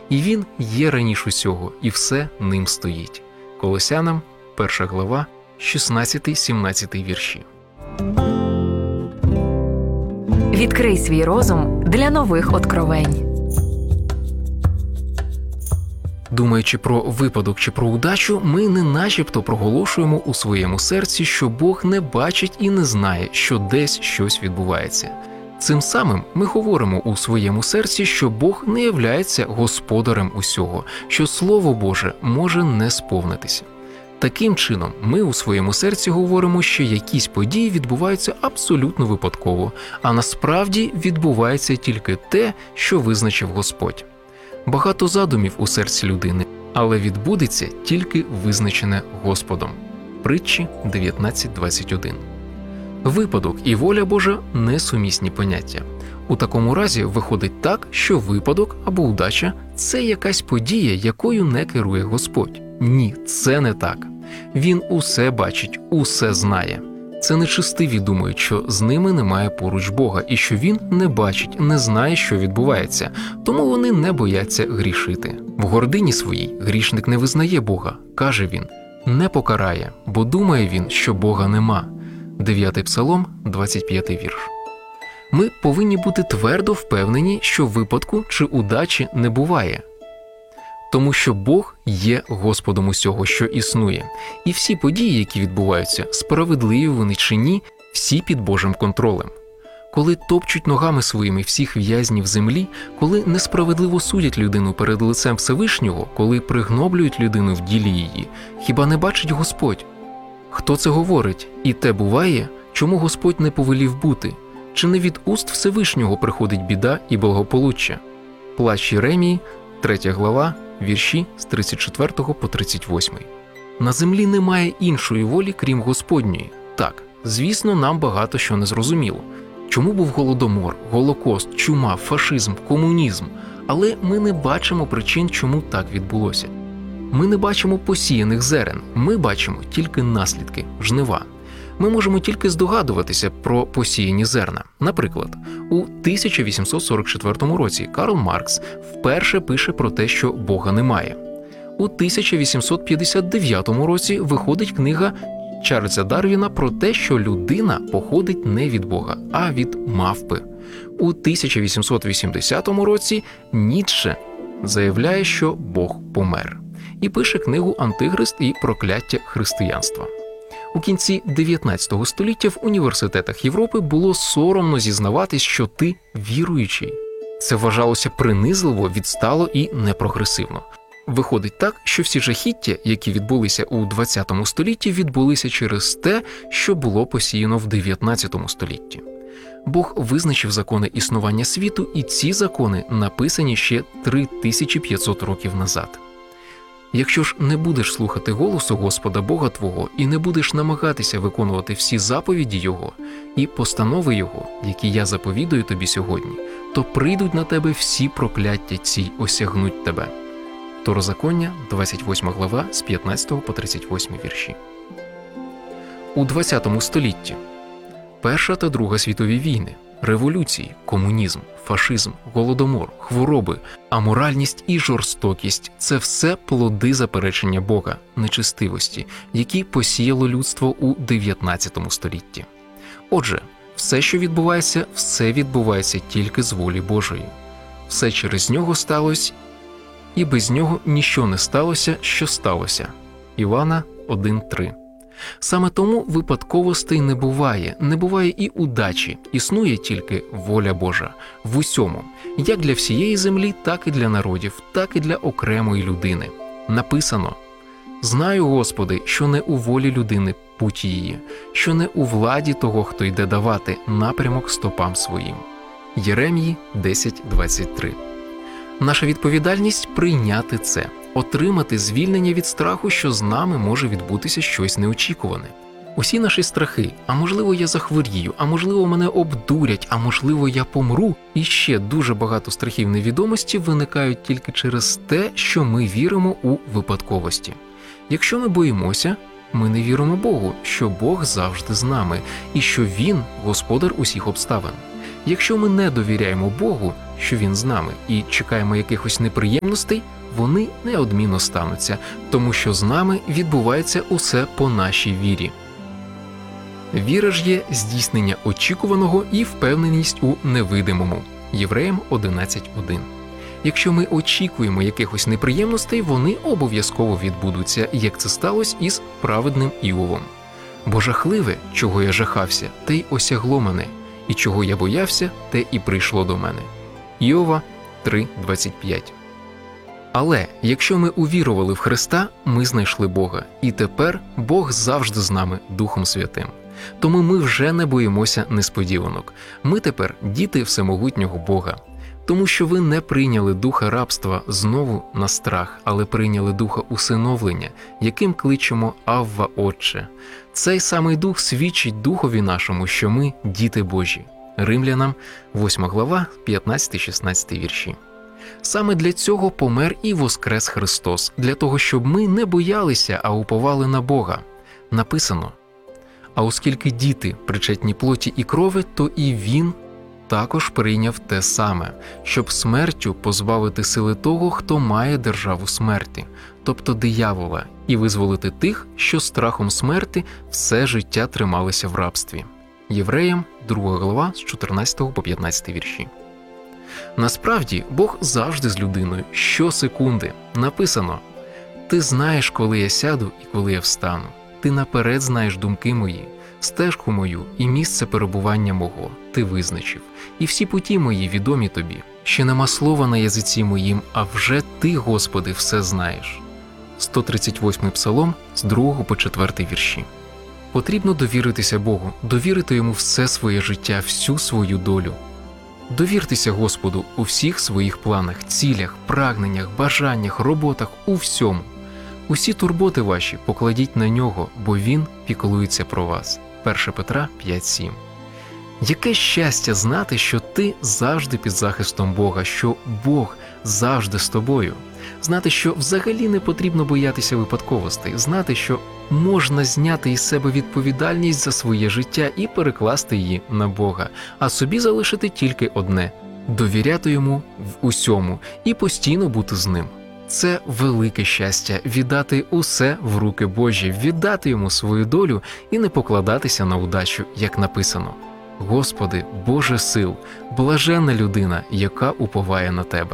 І Він є раніше усього, і все ним стоїть. Колосянам, 1 глава, 16-17 вірші. Відкрий свій розум для нових откровень. Думаючи про випадок чи про удачу, ми не начебто проголошуємо у своєму серці, що Бог не бачить і не знає, що десь щось відбувається. Цим самим ми говоримо у своєму серці, що Бог не являється господарем усього, що Слово Боже може не сповнитися. Таким чином, ми у своєму серці говоримо, що якісь події відбуваються абсолютно випадково, а насправді відбувається тільки те, що визначив Господь. Багато задумів у серці людини, але відбудеться тільки визначене Господом. Притчі 19:21. Випадок і воля Божа – несумісні поняття. У такому разі виходить так, що випадок або удача – це якась подія, якою не керує Господь. Ні, це не так. Він усе бачить, усе знає. Це нечестиві думають, що з ними немає поруч Бога і що Він не бачить, не знає, що відбувається, тому вони не бояться грішити. В гордині своїй грішник не визнає Бога, каже він, не покарає, бо думає він, що Бога нема. 9 Псалом, 25 вірш. Ми повинні бути твердо впевнені, що випадку чи удачі не буває. Тому що Бог є Господом усього, що існує. І всі події, які відбуваються, справедливі вони чи ні, всі під Божим контролем. Коли топчуть ногами своїми всіх в'язнів землі, коли несправедливо судять людину перед лицем Всевишнього, коли пригноблюють людину в ділі її, хіба не бачить Господь? Хто це говорить? І те буває, чому Господь не повелів бути? Чи не від уст Всевишнього приходить біда і благополуччя? Плач Єремії, 3 глава, вірші з 34 по 38. На землі немає іншої волі, крім Господньої. Так, звісно, нам багато що не зрозуміло. Чому був Голодомор, Голокост, чума, фашизм, комунізм? Але ми не бачимо причин, чому так відбулося. Ми не бачимо посіяних зерен, ми бачимо тільки наслідки, жнива. Ми можемо тільки здогадуватися про посіяні зерна. Наприклад, у 1844 році Карл Маркс вперше пише про те, що Бога немає. У 1859 році виходить книга Чарльза Дарвіна про те, що людина походить не від Бога, а від мавпи. У 1880 році Ніцше заявляє, що Бог помер. І пише книгу «Антихрист і прокляття християнства». У кінці 19 століття в університетах Європи було соромно зізнаватись, що ти віруючий. Це вважалося принизливо, відстало і непрогресивно. Виходить так, що всі жахіття, які відбулися у 20 столітті, відбулися через те, що було посіяно в 19 столітті. Бог визначив закони існування світу, і ці закони написані ще 3500 років назад. Якщо ж не будеш слухати голосу Господа Бога твого і не будеш намагатися виконувати всі заповіді Його і постанови Його, які я заповідую тобі сьогодні, то прийдуть на тебе всі прокляття ці й осягнуть тебе. Второзаконня, 28 глава, з 15 по 38 вірші. У 20 столітті Перша та Друга світові війни, революції, комунізм, фашизм, голодомор, хвороби, аморальність і жорстокість – це все плоди заперечення Бога, нечестивості, які посіяло людство у 19 столітті. Отже, все, що відбувається, все відбувається тільки з волі Божої. Все через нього сталося, і без нього ніщо не сталося, що сталося. Івана 1:3. Саме тому випадковостей не буває і удачі, існує тільки воля Божа в усьому, як для всієї землі, так і для народів, так і для окремої людини. Написано: «Знаю, Господи, що не у волі людини путь її, що не у владі того, хто йде давати напрямок стопам своїм». Єремії 10:23. Наша відповідальність – прийняти це, отримати звільнення від страху, що з нами може відбутися щось неочікуване. Усі наші страхи, а можливо я захворію, а можливо мене обдурять, а можливо я помру, і ще дуже багато страхів невідомості виникають тільки через те, що ми віримо у випадковості. Якщо ми боїмося, ми не віримо Богу, що Бог завжди з нами і що Він – господар усіх обставин. Якщо ми не довіряємо Богу, що Він з нами, і чекаємо якихось неприємностей, вони неодмінно стануться, тому що з нами відбувається усе по нашій вірі. Віра ж є здійснення очікуваного і впевненість у невидимому. Євреям 11:1. Якщо ми очікуємо якихось неприємностей, вони обов'язково відбудуться, як це сталося із праведним Іовом. Бо жахливе, чого я жахався, те й осягло мене, і чого я боявся, те і прийшло до мене. Іова 3:25. Але якщо ми увірували в Христа, ми знайшли Бога, і тепер Бог завжди з нами Духом Святим. Тому ми вже не боїмося несподіванок. Ми тепер діти всемогутнього Бога. Тому що ви не прийняли духа рабства знову на страх, але прийняли духа усиновлення, яким кличемо «Авва, Отче». Цей самий дух свідчить духові нашому, що ми – діти Божі. Римлянам 8 глава, 15-16 вірші. Саме для цього помер і воскрес Христос, для того, щоб ми не боялися, а уповали на Бога. Написано: «А оскільки діти причетні плоті і крови, то і Він також прийняв те саме, щоб смертю позбавити сили того, хто має державу смерті, тобто диявола, і визволити тих, що страхом смерти все життя трималися в рабстві». Євреям 2 глава з 14 по 15 вірші. Насправді, Бог завжди з людиною, щосекунди. Написано: «Ти знаєш, коли я сяду і коли я встану. Ти наперед знаєш думки мої, стежку мою і місце перебування мого ти визначив, і всі путі мої відомі тобі. Ще нема слова на язиці моїм, а вже ти, Господи, все знаєш». 138-й псалом з 2 по 4 вірші. Потрібно довіритися Богу, довірити Йому все своє життя, всю свою долю. Довіртеся Господу у всіх своїх планах, цілях, прагненнях, бажаннях, роботах, у всьому. Усі турботи ваші покладіть на Нього, бо Він піклується про вас. 1 Петра 5:7. Яке щастя знати, що ти завжди під захистом Бога, що Бог завжди з тобою. Знати, що взагалі не потрібно боятися випадковостей, знати, що можна зняти із себе відповідальність за своє життя і перекласти її на Бога, а собі залишити тільки одне – довіряти Йому в усьому і постійно бути з Ним. Це велике щастя – віддати усе в руки Божі, віддати Йому свою долю і не покладатися на удачу, як написано: «Господи, Боже сил, блаженна людина, яка уповає на Тебе».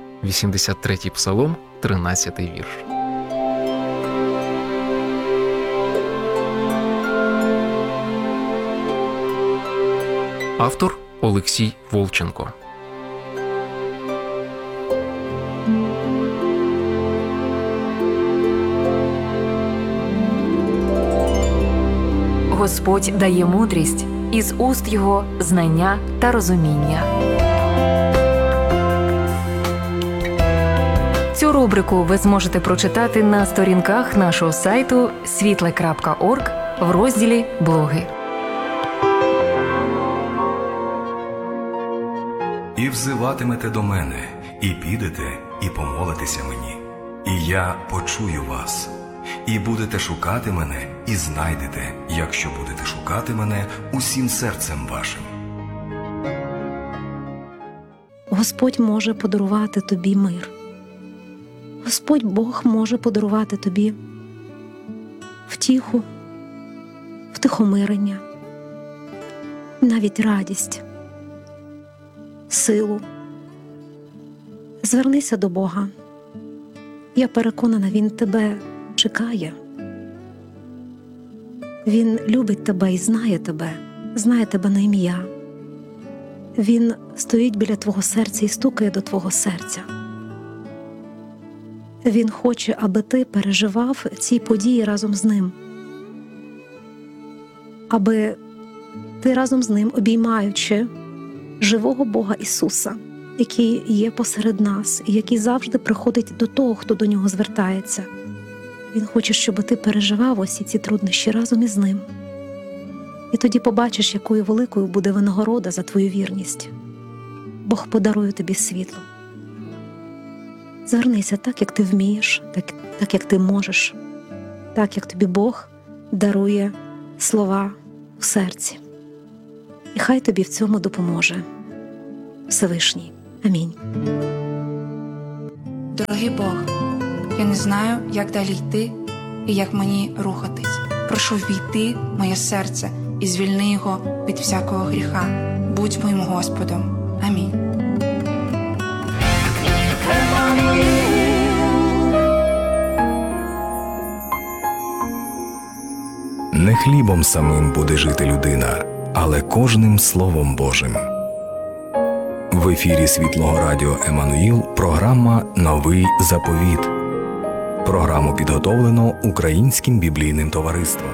83-й псалом, 13-й вірш. Автор Олексій Волченко. Господь дає мудрість, із уст Його знання та розуміння. Цю рубрику ви зможете прочитати на сторінках нашого сайту світле.орг в розділі «Блоги». «І взиватимете до мене, і підете, і помолитеся мені, і я почую вас. І будете шукати мене, і знайдете, якщо будете шукати мене усім серцем вашим». Господь може подарувати тобі мир. Господь Бог може подарувати тобі втіху, втихомирення, навіть радість, силу. Звернися до Бога. Я переконана, Він тебе чекає. Він любить тебе і знає тебе на ім'я. Він стоїть біля твого серця і стукає до твого серця. Він хоче, аби ти переживав ці події разом з Ним. Аби ти разом з Ним, обіймаючи живого Бога Ісуса, який є посеред нас і який завжди приходить до того, хто до Нього звертається. Він хоче, щоб ти переживав усі ці труднощі разом із Ним. І тоді побачиш, якою великою буде винагорода за твою вірність. Бог подарує тобі світло. Звернися так, як ти вмієш, так, як ти можеш, так, як тобі Бог дарує слова в серці. І хай тобі в цьому допоможе Всевишній. Амінь. Дорогий Бог, я не знаю, як далі йти і як мені рухатись. Прошу ввійти в моє серце і звільни його від всякого гріха. Будь моїм Господом. Амінь. Не хлібом самим буде жити людина, але кожним Словом Божим. В ефірі Світлого Радіо Еммануїл програма «Новий заповіт». Програму підготовлено Українським біблійним товариством.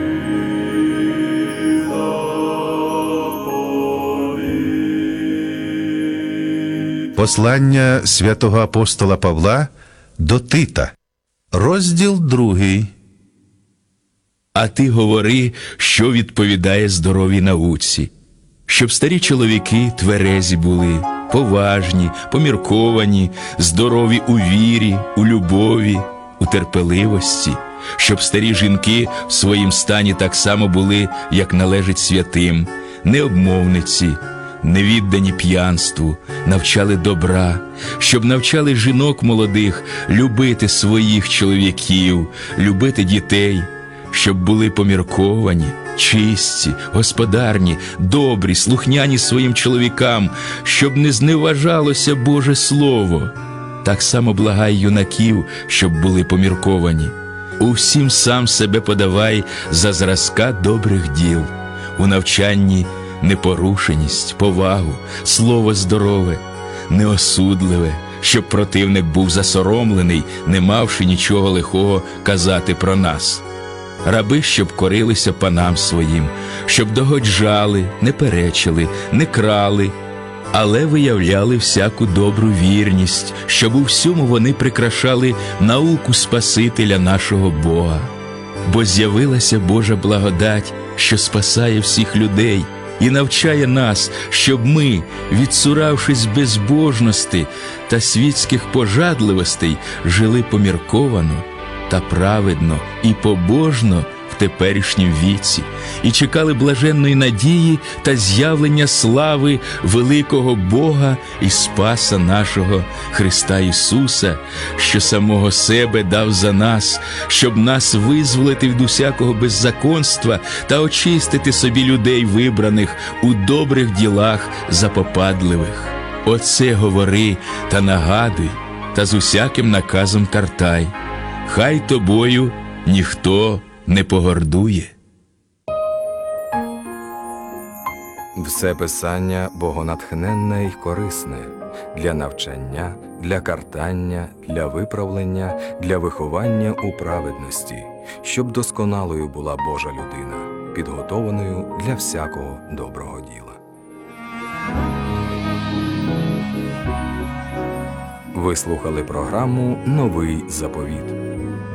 Послання святого апостола Павла до Тита, розділ 2. А ти говори, що відповідає здоровій науці, щоб старі чоловіки тверезі були, поважні, помірковані, здорові у вірі, у любові, у терпеливості, щоб старі жінки в своїм стані так само були, як належить святим, необмовниці, невіддані п'янству, навчали добра, щоб навчали жінок молодих любити своїх чоловіків, любити дітей, щоб були помірковані, чисті, господарні, добрі, слухняні своїм чоловікам, щоб не зневажалося Боже Слово. Так само благай юнаків, щоб були помірковані. У всім сам себе подавай за зразка добрих діл, у навчанні непорушеність, повагу, слово здорове, неосудливе, щоб противник був засоромлений, не мавши нічого лихого казати про нас. Раби, щоб корилися панам своїм, щоб догоджали, не перечили, не крали, але виявляли всяку добру вірність, щоб у всьому вони прикрашали науку Спасителя нашого Бога. Бо з'явилася Божа благодать, що спасає всіх людей, і навчає нас, щоб ми, відсуравшись безбожності та світських пожадливостей, жили помірковано та праведно і побожно в теперішнім віці, і чекали блаженної надії та з'явлення слави великого Бога і Спаса нашого Христа Ісуса, що самого себе дав за нас, щоб нас визволити від усякого беззаконства та очистити собі людей вибраних у добрих ділах запопадливих. Оце говори та нагадуй, та з усяким наказом картай. Хай тобою ніхто не погордує. Все писання богонатхненне й корисне для навчання, для картання, для виправлення, для виховання у праведності, щоб досконалою була Божа людина, підготованою для всякого доброго діла. Ви слухали програму «Новий заповіт».